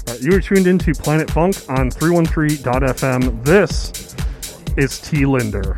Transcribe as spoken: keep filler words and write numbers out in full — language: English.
Uh, you are tuned into Planet Funk on three one three dot f m. This is T. Linder.